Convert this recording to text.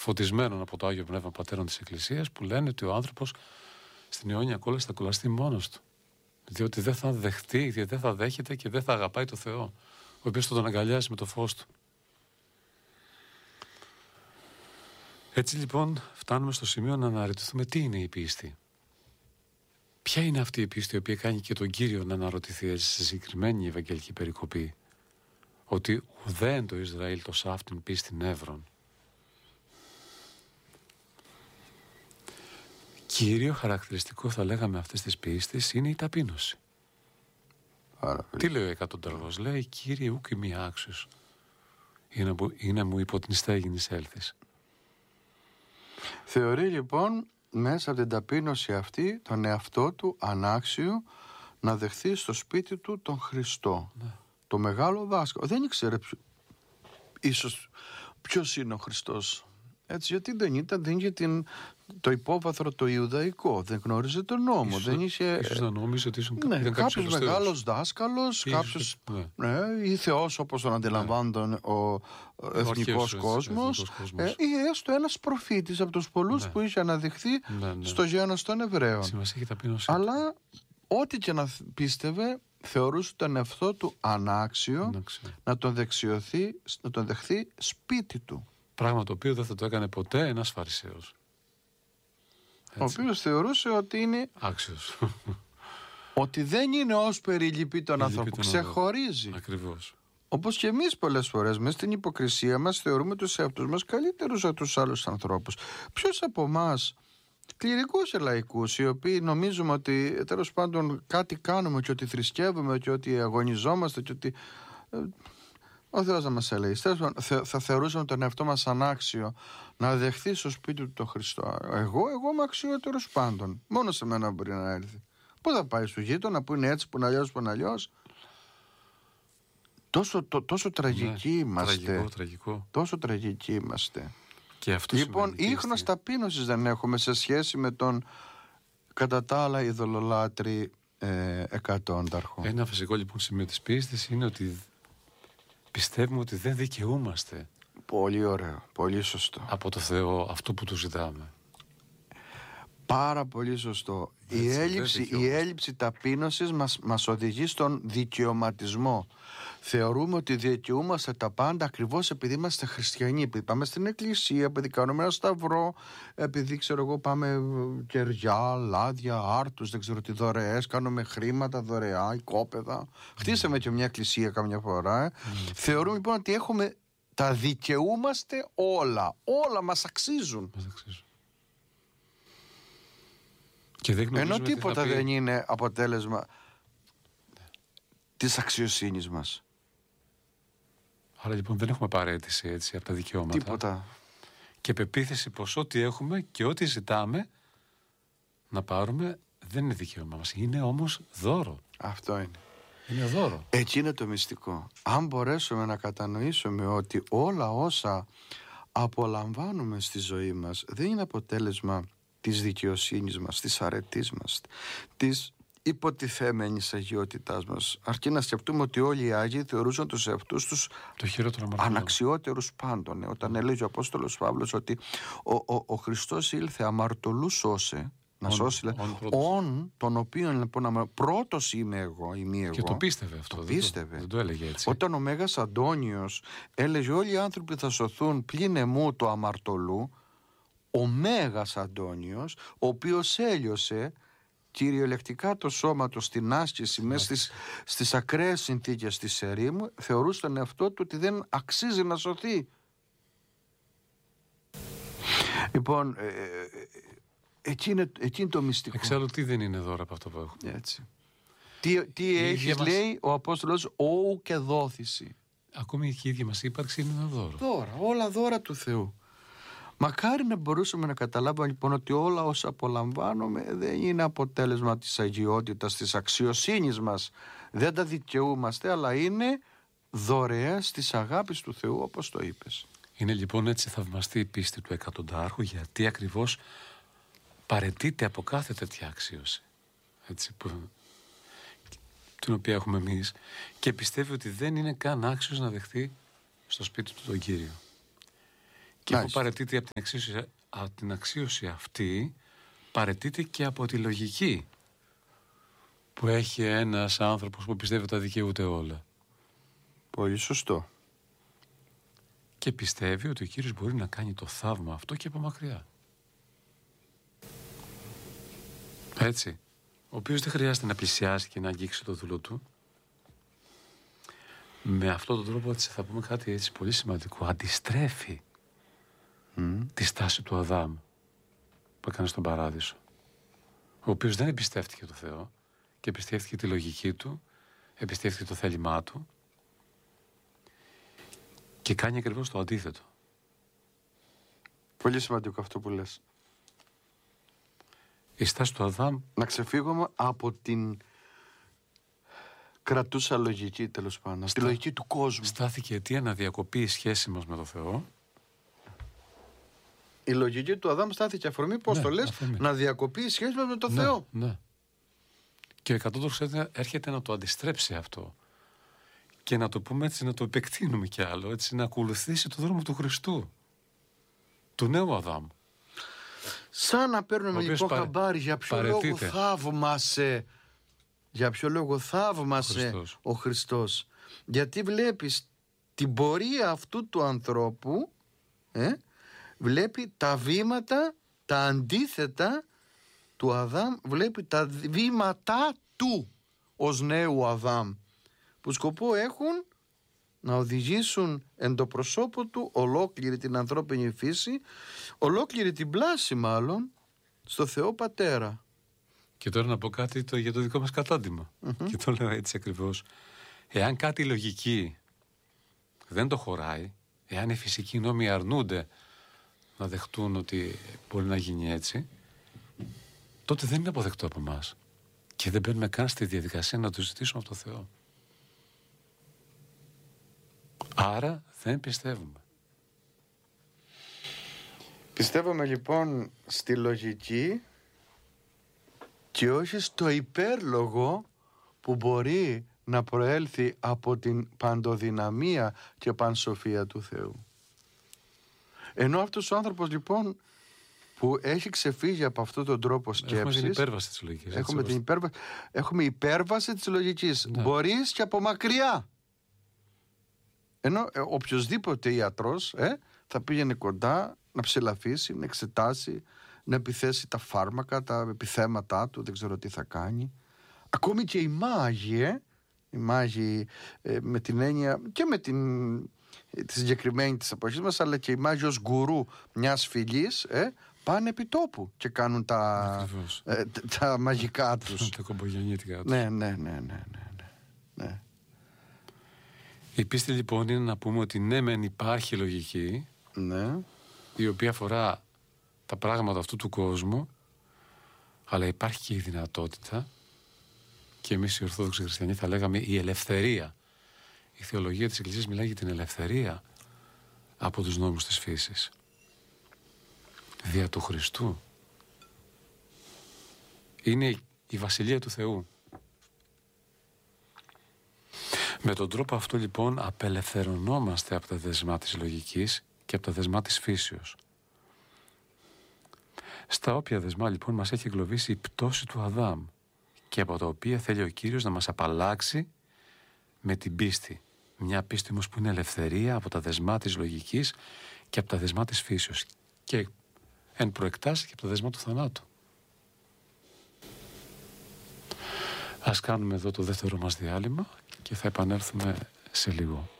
φωτισμένων από το Άγιο Πνεύμα πατέρων της Εκκλησίας, που λένε ότι ο άνθρωπος στην αιώνια κόλαση θα κολλαστεί μόνος του. Διότι δεν θα δεχτεί, δεν θα δέχεται και δεν θα αγαπάει το Θεό, ο οποίος θα τον αγκαλιάζει με το φως του. Έτσι λοιπόν φτάνουμε στο σημείο να αναρωτηθούμε τι είναι η πίστη. Ποια είναι αυτή η πίστη η οποία κάνει και τον Κύριο να αναρωτηθεί έτσι σε συγκεκριμένη Ευαγγελική περικοπή, ότι ουδέν το Ισραήλ το σάφτην πίστην εύρων. Κύριο χαρακτηριστικό θα λέγαμε αυτές τις πίστης είναι η ταπείνωση. Τι λέει ο εκατονταργός? Λέει, Κύριε ουκ ημί άξιος είναι μου υπό την στέγηνης έλθεις. Θεωρεί λοιπόν μέσα από την ταπείνωση αυτή τον εαυτό του ανάξιο να δεχθεί στο σπίτι του τον Χριστό, το μεγάλο δάσκαλο. Δεν ήξερε ίσως ποιος είναι ο Χριστός, έτσι, γιατί δεν είχε το υπόβαθρο το Ιουδαϊκό, δεν γνώριζε τον νόμο, δεν είχε... Ίσως να νόμιζε ότι κάποιος μεγάλος δάσκαλος, κάποιος ή Θεός όπως τον αντιλαμβάνονταν ο εθνικός κόσμος, ή έστω ένας προφήτης από τους πολλούς που είχε αναδειχθεί στο γένος των Εβραίων. Αλλά ό,τι και να πίστευε, θεωρούσε τον εαυτό του ανάξιο να τον δεχθεί σπίτι του. Πράγμα το οποίο δεν θα το έκανε ποτέ ένας Φαρισαίος. Ο οποίος θεωρούσε ότι είναι άξιος. Ότι δεν είναι ως περιληπεί τον άνθρωπο, ξεχωρίζει. Ακριβώς. Όπως και εμείς πολλές φορές μέσα στην υποκρισία μας θεωρούμε τους εαυτούς μας καλύτερους από τους άλλους ανθρώπους. Ποιος από εμάς, κληρικούς και λαϊκούς, οι οποίοι νομίζουμε ότι τέλος πάντων κάτι κάνουμε και ότι θρησκεύουμε και ότι αγωνιζόμαστε και ότι... Ο Θεός να μας έλεγε, θα θεωρούσαμε τον εαυτό μας ανάξιο να δεχθεί στο σπίτι του τον Χριστό. Εγώ είμαι αξιότερος πάντων. Μόνο σε μένα μπορεί να έρθει. Πού θα πάει στο γείτονα που είναι έτσι, που είναι αλλιώς, που είναι αλλιώς? Τόσο τραγικοί είμαστε. Τραγικό. Τόσο τραγικοί είμαστε. Και αυτό λοιπόν, ίχνος ταπείνωσης δεν έχουμε σε σχέση με τον κατά τα άλλα ειδωλολάτρη εκατόνταρχο. Ένα φυσικό λοιπόν σημείο της πίστης είναι ότι πιστεύουμε ότι δεν δικαιούμαστε. Πολύ ωραίο, πολύ σωστό. Από το Θεό αυτό που του ζητάμε. Πάρα πολύ σωστό. Η έλλειψη ταπείνωσης μας οδηγεί στον δικαιωματισμό. Θεωρούμε ότι δικαιούμαστε τα πάντα ακριβώς επειδή είμαστε χριστιανοί, επειδή πάμε στην εκκλησία, επειδή κάνουμε ένα σταυρό, επειδή πάμε κεριά, λάδια, άρτους, δεν ξέρω τι δωρεές, κάνουμε χρήματα δωρεά, οικόπεδα. Χτίσαμε και μια εκκλησία καμιά φορά. Θεωρούμε λοιπόν ότι τα δικαιούμαστε όλα μας αξίζουν. Ενώ τίποτα δεν είναι αποτέλεσμα της αξιοσύνης μας. Άρα λοιπόν δεν έχουμε παραίτηση έτσι από τα δικαιώματα. Τίποτα. Και πεποίθηση πως ό,τι έχουμε και ό,τι ζητάμε να πάρουμε δεν είναι δικαίωμα μας. Είναι όμως δώρο. Αυτό είναι. Είναι δώρο. Εκεί είναι το μυστικό. Αν μπορέσουμε να κατανοήσουμε ότι όλα όσα απολαμβάνουμε στη ζωή μας δεν είναι αποτέλεσμα της δικαιοσύνης μας, της αρετής μας, της υποτιθέμενης αγιότητάς μας, αρκεί να σκεφτούμε ότι όλοι οι Άγιοι θεωρούσαν τους εαυτούς τους αναξιότερους πάντων. Όταν έλεγε ο Απόστολος Παύλος ότι ο Χριστός ήλθε αμαρτωλού σώσε, να σώσει τον οποίον λοιπόν πρώτος είμαι εγώ. Και το πίστευε αυτό. Δεν το έλεγε έτσι. Όταν ο Μέγας Αντώνιος έλεγε όλοι οι άνθρωποι θα σωθούν πλην εμού το αμαρτωλού, ο Μέγας Αντώνιος, ο οποίος έλειωσε κυριολεκτικά το σώμα του στην άσκηση μέσα στις ακραίες συνθήκες της ερήμου, θεωρούσε τον εαυτό του ότι δεν αξίζει να σωθεί. Λοιπόν, εκεί είναι το μυστικό. Εξάλλου τι δεν είναι δώρα από αυτό που έχουμε. Έτσι. Τι έχεις λέει ο Απόστολος, όου και δόθηση. Ακόμη και η ίδια μας ύπαρξη είναι ένα δώρο. Δώρα, όλα δώρα του Θεού. Μακάρι να μπορούσαμε να καταλάβουμε λοιπόν ότι όλα όσα απολαμβάνουμε δεν είναι αποτέλεσμα της αγιότητας, της αξιοσύνης μας. Δεν τα δικαιούμαστε, αλλά είναι δωρεές της αγάπης του Θεού, όπως το είπες. Είναι λοιπόν έτσι θαυμαστή η πίστη του εκατοντάρχου, γιατί ακριβώς παραιτείται από κάθε τέτοια αξίωση, έτσι, την οποία έχουμε εμείς, και πιστεύει ότι δεν είναι καν άξιος να δεχτεί στο σπίτι του τον Κύριο. Και που παραιτείται από την αξίωση αυτή, παραιτείται και από τη λογική που έχει ένας άνθρωπος που πιστεύει ότι τα δικαιούται όλα. Πολύ σωστό. Και πιστεύει ότι ο Κύριος μπορεί να κάνει το θαύμα αυτό και από μακριά. Έτσι. Ο οποίος δεν χρειάζεται να πλησιάσει και να αγγίξει το δούλο του. Με αυτόν τον τρόπο, έτσι, θα πούμε κάτι έτσι πολύ σημαντικό. Αντιστρέφει τη στάση του Αδάμ που έκανε στον Παράδεισο. Ο οποίος δεν εμπιστεύτηκε το Θεό και εμπιστεύτηκε τη λογική του, εμπιστεύτηκε το θέλημά του και κάνει ακριβώς το αντίθετο. Πολύ σημαντικό αυτό που λες. Η στάση του Αδάμ... Να ξεφύγουμε από την κρατούσα λογική, τέλος πάντων, στη λογική του κόσμου. Στάθηκε αιτία να διακοπεί η σχέση μας με το Θεό. Η λογική του Αδάμ στάθηκε αφορμή, πώς το λες, να διακοπεί η σχέση μας με το Θεό. Ναι. Και ο εκατόντος έρχεται να το αντιστρέψει αυτό. Και να το πούμε έτσι, να το επεκτείνουμε κι άλλο, έτσι, να ακολουθήσει το δρόμο του Χριστού. Του νέου Αδάμ. Σαν να παίρνουμε λοιπόν χαμπάρι για ποιο λόγο θαύμασε. Για ποιο λόγο θαύμασε ο Χριστός. Γιατί βλέπεις την πορεία αυτού του ανθρώπου, βλέπει τα βήματα, τα αντίθετα του Αδάμ, βλέπει τα βήματα του ως νέου Αδάμ, που σκοπό έχουν να οδηγήσουν εν το προσώπο του ολόκληρη την ανθρώπινη φύση, ολόκληρη την πλάση μάλλον, στο Θεό Πατέρα. Και τώρα να πω κάτι για το δικό μας κατάντημα. Και το λέω έτσι ακριβώς. Εάν κάτι λογική δεν το χωράει, εάν οι φυσικοί νόμοι αρνούνται να δεχτούν ότι μπορεί να γίνει έτσι, τότε δεν είναι αποδεκτό από εμάς. Και δεν μπαίνουμε καν στη διαδικασία να το ζητήσουμε από το Θεό. Άρα δεν πιστεύουμε. Πιστεύουμε λοιπόν στη λογική και όχι στο υπέρλογο που μπορεί να προέλθει από την παντοδυναμία και πανσοφία του Θεού. Ενώ αυτός ο άνθρωπος λοιπόν που έχει ξεφύγει από αυτόν τον τρόπο σκέψης, έχουμε την υπέρβαση της λογικής. Έχουμε υπέρβαση της λογικής. Ναι. Μπορείς και από μακριά. Ενώ οποιοσδήποτε ιατρός θα πήγαινε κοντά να ψηλαφίσει, να εξετάσει, να επιθέσει τα φάρμακα, τα επιθέματά του, δεν ξέρω τι θα κάνει. Ακόμη και οι μάγοι με την έννοια και με τη συγκεκριμένη της εποχής μας, αλλά και οι μάγοι ως γκουρού μιας φυλής πάνε επί τόπου και κάνουν τα μαγικά τους. Τα κομπογιανίτικα τους. Ναι. Η πίστη λοιπόν είναι να πούμε ότι ναι μεν υπάρχει λογική, ναι, η οποία αφορά τα πράγματα αυτού του κόσμου, αλλά υπάρχει και η δυνατότητα, και εμείς οι Ορθόδοξοι Χριστιανοί θα λέγαμε η ελευθερία. Η θεολογία της Εκκλησίας μιλάει για την ελευθερία από τους νόμους της φύσης. Δια του Χριστού. Είναι η Βασιλεία του Θεού. Με τον τρόπο αυτό λοιπόν απελευθερωνόμαστε από τα δεσμά της λογικής και από τα δεσμά της φύσεως. Στα όποια δεσμά λοιπόν μας έχει εγκλωβίσει η πτώση του Αδάμ και από τα οποία θέλει ο Κύριος να μας απαλλάξει με την πίστη. Μια πίστη όμως που είναι ελευθερία από τα δεσμά της λογικής και από τα δεσμά της φύσεως και εν προεκτάσει και από τα δεσμά του θανάτου. Ας κάνουμε εδώ το δεύτερο μας διάλειμμα και θα επανέλθουμε σε λίγο.